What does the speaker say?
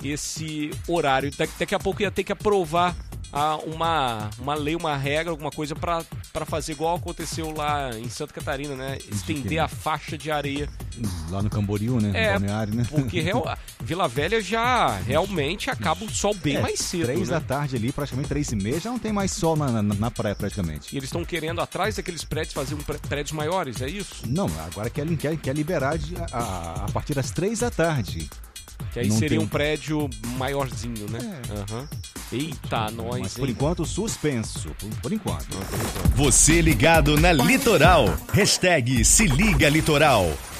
esse horário. Daqui a pouco ia ter que aprovar uma lei, uma regra, alguma coisa para fazer igual aconteceu lá em Santa Catarina, né? Estender a faixa de areia. Lá no Camboriú, né? No balneário, né? Porque Vila Velha já realmente acaba o sol bem mais cedo. 3 da tarde ali, praticamente 3h30, já não tem mais sol na praia praticamente. E eles estão querendo, atrás daqueles prédios, fazer prédios maiores, é isso? Não, agora quer liberar a partir das 3 da tarde. Que aí seria um prédio maiorzinho, né? Eita, nós, mas por enquanto, suspenso. Por enquanto. Você ligado na Litoral. #SeLigaLitoral.